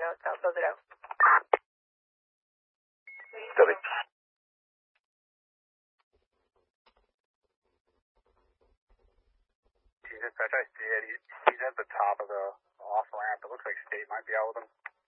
South Rosado. Copy. Dispatch, I see it. He's at the top of the off ramp. It looks like State might be out with him.